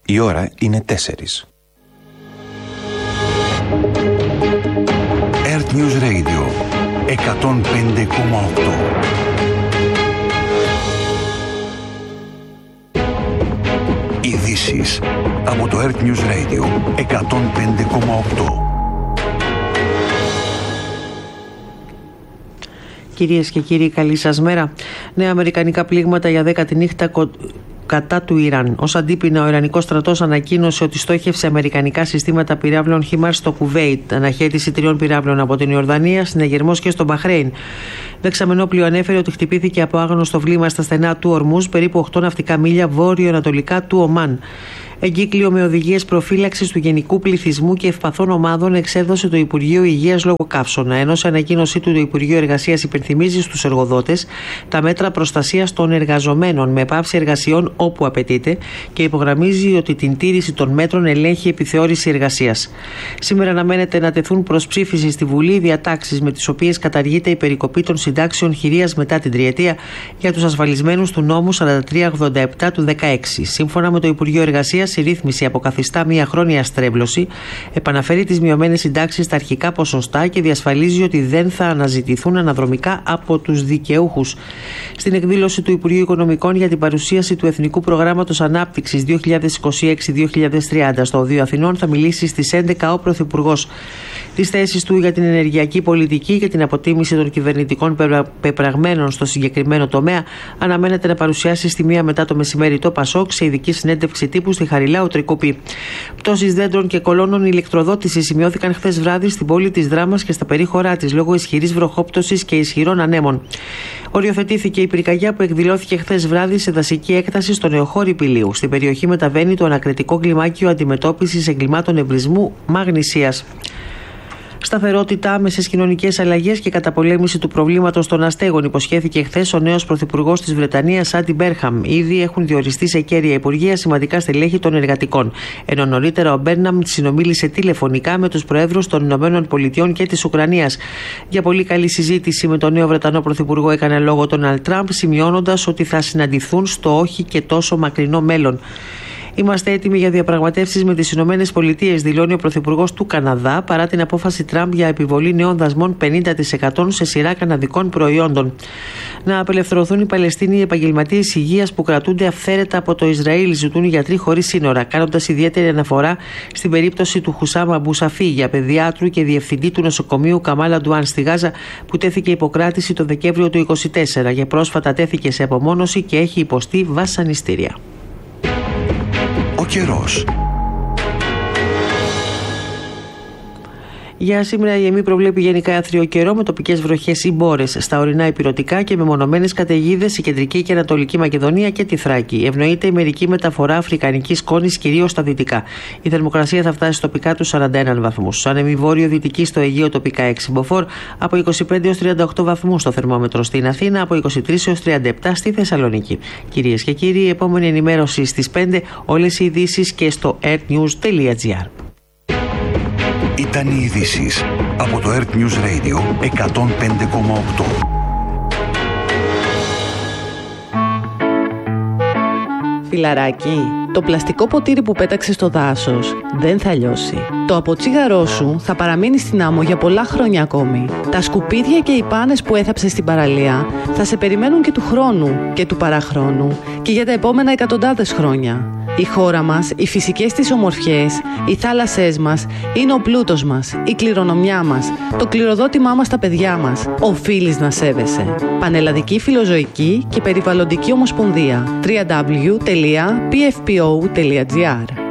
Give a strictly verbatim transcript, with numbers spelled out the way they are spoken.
Η ώρα είναι τέσσερις. Earth News Radio εκατόν πέντε κόμμα οκτώ. Ειδήσεις από το Earth News Radio εκατόν πέντε κόμμα οκτώ. Κυρίες και κύριοι, καλή σας μέρα. Νέα αμερικανικά πλήγματα για δέκατη νύχτα κο... κατά του Ιράν. Ως αντίπεινα, ο Ιρανικός στρατός ανακοίνωσε ότι στόχευσε αμερικανικά συστήματα πυράβλων χιμάρ στο Κουβέιτ, αναχέτηση τριών πυράβλων από την Ιορδανία, συνεγερμός και στο Μπαχρέιν. Δεξαμενόπλιο ανέφερε ότι χτυπήθηκε από άγνωστο βλήμα στα στενά του Ορμούζ, περίπου οκτώ ναυτικά μίλια βόρειο-ανατολικά του Ομάν. Εγκύκλιο με οδηγίες προφύλαξης του γενικού πληθυσμού και ευπαθών ομάδων εξέδωσε το Υπουργείο Υγείας λόγω καύσωνα, ενώ σε ανακοίνωσή του το Υπουργείο Εργασίας υπενθυμίζει στους εργοδότες τα μέτρα προστασίας των εργαζομένων με πάυση εργασιών όπου απαιτείται και υπογραμμίζει ότι την τήρηση των μέτρων ελέγχει η επιθεώρηση εργασίας. Σήμερα αναμένεται να τεθούν προς ψήφιση στη Βουλή διατάξεις με τις οποίες καταργείται η περικοπή των συντάξεων χειρίας μετά την τριετία για τους ασφαλισμένους του νόμου σαράντα τρία ογδόντα επτά του δεκαέξι. Σύμφωνα με το Υπουργείο Εργασίας, η ρύθμιση αποκαθιστά μια χρόνια στρέβλωση, επαναφέρει τις μειωμένες συντάξεις στα αρχικά ποσοστά και διασφαλίζει ότι δεν θα αναζητηθούν αναδρομικά από τους δικαιούχους. Στην εκδήλωση του Υπουργείου Οικονομικών για την παρουσίαση του Εθνικού Προγράμματος Ανάπτυξης δύο χιλιάδες είκοσι έξι με δύο χιλιάδες τριάντα στο Οδείο Αθηνών θα μιλήσει στις έντεκα ο Πρωθυπουργός. Τις θέσεις του για την ενεργειακή πολιτική και την αποτίμηση των κυβερνητικών πεπραγμένων στο συγκεκριμένο τομέα αναμένεται να παρουσιάσει στη μία μετά το μεσημέρι το Πασόκ σε ειδική συνέντευξη τύπου στη Χαριλάου Τρικούπη. Πτώσεις δέντρων και κολόνων ηλεκτροδότησης σημειώθηκαν χθες βράδυ στην πόλη της Δράμας και στα περίχωρά της λόγω ισχυρής βροχόπτωσης και ισχυρών ανέμων. Οριοθετήθηκε η πυρκαγιά που εκδηλώθηκε χθες βράδυ σε δασική έκταση στο νεοχώρι Πηλίου. Στην περιοχή μεταβαίνει το ανακριτικό κλιμάκιο αντιμετώπισης εγκλημάτων ευρισμού Μαγνησίας. Σταθερότητα, άμεσες κοινωνικές αλλαγές και καταπολέμηση του προβλήματος των αστέγων, υποσχέθηκε χθες ο νέος πρωθυπουργός της Βρετανίας, Άντι Μπέρχαμ. Ήδη έχουν διοριστεί σε κέρια υπουργεία σημαντικά στελέχη των εργατικών. Ενώ νωρίτερα ο Μπέρναμ συνομίλησε τηλεφωνικά με τους προέδρους των Ηνωμένων Πολιτειών και της Ουκρανίας. Για πολύ καλή συζήτηση με τον νέο Βρετανό πρωθυπουργό έκανε λόγο τον Ντόναλντ Τραμπ, σημειώνοντας ότι θα συναντηθούν στο όχι και τόσο μακρινό μέλλον. Είμαστε έτοιμοι για διαπραγματεύσεις με τις Ηνωμένες Πολιτείες, δηλώνει ο πρωθυπουργός του Καναδά, παρά την απόφαση Τραμπ για επιβολή νέων δασμών πενήντα τοις εκατό σε σειρά καναδικών προϊόντων. Να απελευθερωθούν οι Παλαιστίνοι επαγγελματίες υγείας που κρατούνται αυθαίρετα από το Ισραήλ, ζητούν οι γιατροί χωρίς σύνορα, κάνοντας ιδιαίτερη αναφορά στην περίπτωση του Χουσάμ Αμπού Σαφί, για παιδιάτρου και διευθυντή του νοσοκομείου Καμάλ Αντουάν στη Γάζα, που τέθηκε υποκράτηση το Δεκέμβριο του είκοσι τέσσερα. Για πρόσφατα τέθηκε σε απομόνωση και έχει υποστεί βασανιστήρια. Ο καιρός. Για σήμερα η ΕΜΗ προβλέπει γενικά άθριο καιρό με τοπικές βροχές ή μπόρες στα ορεινά ηπειρωτικά και μεμονωμένες καταιγίδες στη κεντρική και ανατολική Μακεδονία και τη Θράκη. Ευνοείται η μερική μεταφορά αφρικανικής σκόνης κυρίως στα δυτικά. Η θερμοκρασία θα φτάσει τοπικά τους σαράντα ένα βαθμούς. Άνεμη βόρειο-δυτική στο Αιγαίο τοπικά έξι μποφόρ, από είκοσι πέντε έως τριάντα οκτώ βαθμούς στο θερμόμετρο στην Αθήνα, από είκοσι τρεις έως τριάντα επτά στη Θεσσαλονίκη. Κυρίες και κύριοι, η επόμενη ενημέρωση στις πέντε, όλες οι ειδήσεις και στο earthnews τελεία gr. Ήταν οι ειδήσεις από το Earth News Radio εκατόν πέντε κόμμα οκτώ. Φιλαράκι, το πλαστικό ποτήρι που πέταξες στο δάσος δεν θα λιώσει. Το αποτσίγαρό σου θα παραμείνει στην άμμο για πολλά χρόνια ακόμη. Τα σκουπίδια και οι πάνες που έθαψες στην παραλία θα σε περιμένουν και του χρόνου και του παραχρόνου και για τα επόμενα εκατοντάδες χρόνια. Η χώρα μας, οι φυσικές της ομορφιές, οι θάλασσές μας είναι ο πλούτος μας, η κληρονομιά μας, το κληροδότημά μας στα παιδιά μας. Οφείλεις να σέβεσαι. Πανελλαδική Φιλοζωική και Περιβαλλοντική Ομοσπονδία. double-u double-u double-u τελεία πι εφ πι ο τελεία τζι άρ